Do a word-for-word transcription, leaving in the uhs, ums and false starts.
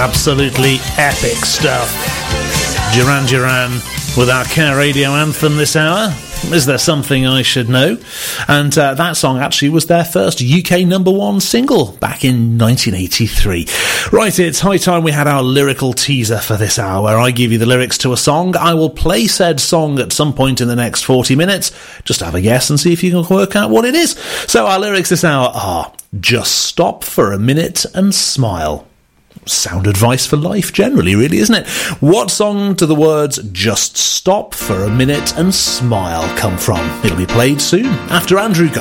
Absolutely epic stuff. Duran Duran with our Care Radio anthem this hour. Is There Something I Should Know? And uh, that song actually was their first U K number one single back in nineteen eighty-three. Right, it's high time we had our lyrical teaser for this hour, where I give you the lyrics to a song. I will play said song at some point in the next forty minutes. Just have a guess and see if you can work out what it is. So our lyrics this hour are: just stop for a minute and smile. Sound advice for life generally, really, isn't it? What song do the words "just stop for a minute and smile" come from? It'll be played soon after Andrew Gold.